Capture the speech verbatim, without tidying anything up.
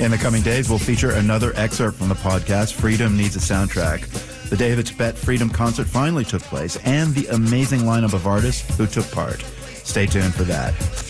In the coming days, we'll feature another excerpt from the podcast, Freedom Needs a Soundtrack. The day that Bet Freedom concert finally took place, and the amazing lineup of artists who took part. Stay tuned for that.